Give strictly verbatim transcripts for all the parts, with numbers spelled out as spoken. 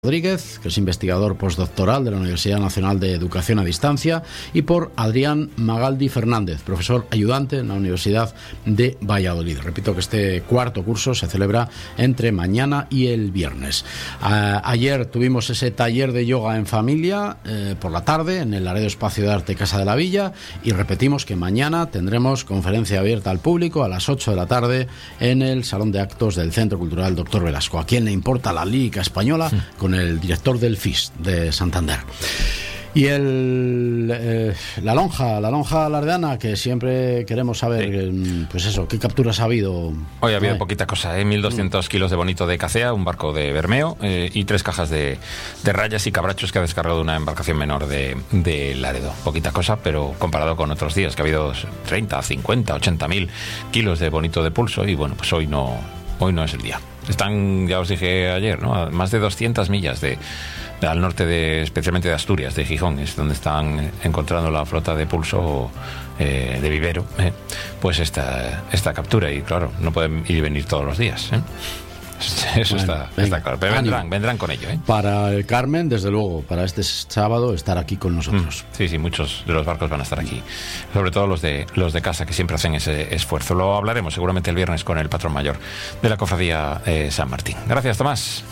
Rodríguez, que es investigador postdoctoral de la Universidad Nacional de Educación a Distancia, y por Adrián Magaldi Fernández, profesor ayudante en la Universidad de Valladolid. Repito que este cuarto curso se celebra entre mañana y el viernes. A- ayer tuvimos ese taller de yoga en familia eh, por la tarde en el Laredo Espacio de Arte Casa de la Villa, y repetimos que mañana tendremos conferencia abierta al público a las ocho de la tarde en el Salón de Actos del Centro Cultural Doctor Velasco. ¿A quién le importa la lírica española? Sí. Con el director del F I S de Santander. Y el eh, la lonja, la lonja lardana, que siempre queremos saber, sí. eh, pues eso, ¿qué capturas ha habido? Hoy ha habido poquita cosa, ¿eh? mil doscientos kilos de bonito de cacea, un barco de Bermeo eh, y tres cajas de, de rayas y cabrachos que ha descargado una embarcación menor de, de Laredo. Poquita cosa, pero comparado con otros días, que ha habido treinta, cincuenta, ochenta mil kilos de bonito de pulso, y bueno, pues hoy no, hoy no es el día. Están, ya os dije ayer, ¿no?, a más de doscientas millas de, de al norte, de especialmente de Asturias, de Gijón, es donde están encontrando la flota de pulso eh, de vivero, eh, pues esta, esta captura, y claro, no pueden ir y venir todos los días, ¿eh? Eso bueno, está, venga, está claro, pero vendrán, vendrán con ello, ¿eh? Para el Carmen, desde luego, para este sábado estar aquí con nosotros. Mm, sí, sí, muchos de los barcos van a estar aquí, sobre todo los de los de casa, que siempre hacen ese esfuerzo. Lo hablaremos seguramente el viernes con el patrón mayor de la Cofradía eh, San Martín. Gracias, Tomás.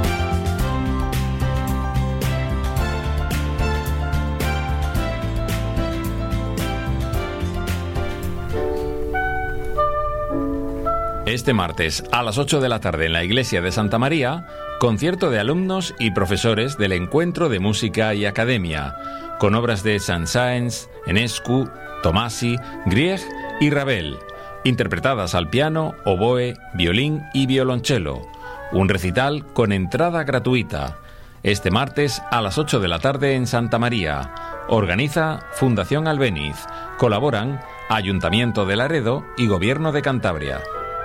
Este martes a las ocho de la tarde en la iglesia de Santa María, concierto de alumnos y profesores del Encuentro de Música y Academia, con obras de Saint-Saëns, Enescu, Tomasi, Grieg y Ravel, interpretadas al piano, oboe, violín y violonchelo. Un recital con entrada gratuita. Este martes a las ocho de la tarde en Santa María. Organiza Fundación Albéniz. Colaboran Ayuntamiento de Laredo y Gobierno de Cantabria.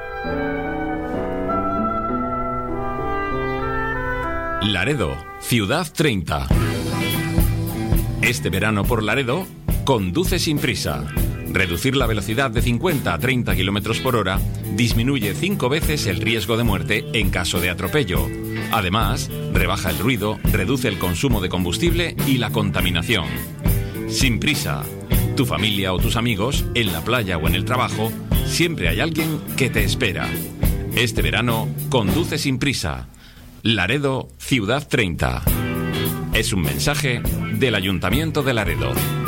Laredo, Ciudad treinta. Este verano por Laredo, conduce sin prisa. Reducir la velocidad de cincuenta a treinta kilómetros por hora disminuye cinco veces el riesgo de muerte en caso de atropello. Además, rebaja el ruido, reduce el consumo de combustible y la contaminación. Sin prisa. Tu familia o tus amigos, en la playa o en el trabajo, siempre hay alguien que te espera. Este verano, conduce sin prisa. Laredo, Ciudad treinta. Es un mensaje del Ayuntamiento de Laredo.